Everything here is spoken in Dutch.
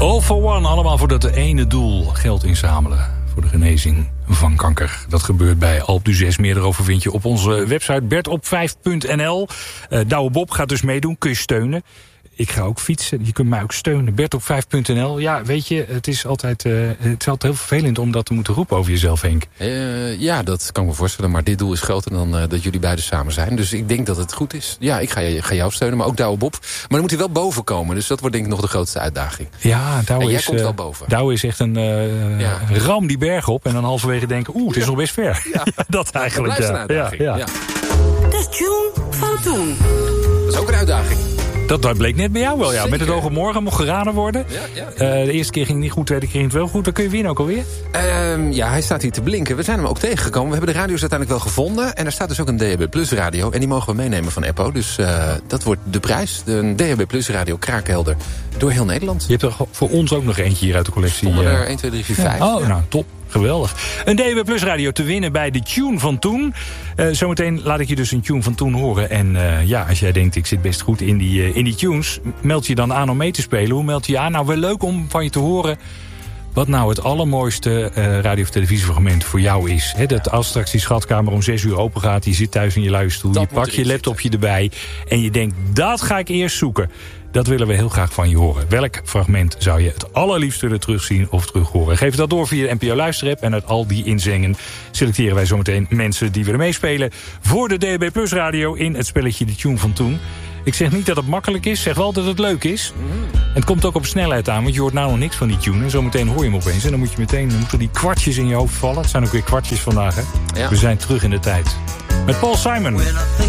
All for One, allemaal voor dat ene doel. Geld inzamelen voor de genezing van kanker. Dat gebeurt bij Alpe d'Huez. Meer erover vind je op onze website bertop5.nl. Douwe Bob gaat dus meedoen, kun je steunen. Ik ga ook fietsen, je kunt mij ook steunen. Bertop5.nl. Ja, weet je, het is altijd heel vervelend om dat te moeten roepen over jezelf, Henk. Ja, dat kan ik me voorstellen. Maar dit doel is groter dan dat jullie beiden samen zijn. Dus ik denk dat het goed is. Ja, ik ga jou steunen, maar ook Douwe Bob. Maar dan moet hij wel boven komen. Dus dat wordt denk ik nog de grootste uitdaging. Ja, Douwe en jij komt wel boven. Douwe is echt een ram die berg op. En dan halverwege denken, het is nog best ver. Ja. Dat eigenlijk. Dat blijft een uitdaging. Ja. De tune van toen. Dat is ook een uitdaging. Dat bleek net bij jou wel, ja. Zeker. Met het oog op morgen mocht geraden worden. Ja. De eerste keer ging het niet goed, de tweede keer ging het wel goed. Dan kun je winnen ook alweer. Ja, hij staat hier te blinken. We zijn hem ook tegengekomen. We hebben de radio's uiteindelijk wel gevonden. En er staat dus ook een DHB Plus radio. En die mogen we meenemen van Eppo. Dus dat wordt de prijs. Een DHB Plus radio, kraakhelder. Door heel Nederland. Je hebt er voor ons ook nog eentje hier uit de collectie. Stonden er 1, 2, 3, 4, 5. Oh, nou, top. Geweldig. Een DHB Plus radio te winnen bij de Tune van Toen. Zometeen laat ik je dus een tune van Toen horen. En als jij denkt, ik zit best goed in die tunes, meld je dan aan om mee te spelen. Hoe meld je je aan? Nou, wel leuk om van je te horen wat nou het allermooiste radio- of televisiefragment voor jou is. Dat als straks die schatkamer om 6 uur open gaat, je zit thuis in je luie stoel, je pakt je laptopje erbij en je denkt, dat ga ik eerst zoeken. Dat willen we heel graag van je horen. Welk fragment zou je het allerliefst willen terugzien of terug horen? Geef dat door via de NPO Luisterapp. En uit al die inzendingen selecteren wij zometeen mensen die willen meespelen voor de DHB Plus radio in het spelletje De Tune van Toen. Ik zeg niet dat het makkelijk is, zeg wel dat het leuk is. En het komt ook op snelheid aan, want je hoort nou nog niks van die tune. En zometeen hoor je hem opeens. En dan moeten die kwartjes in je hoofd vallen. Het zijn ook weer kwartjes vandaag, hè? Ja. We zijn terug in de tijd. Met Paul Simon.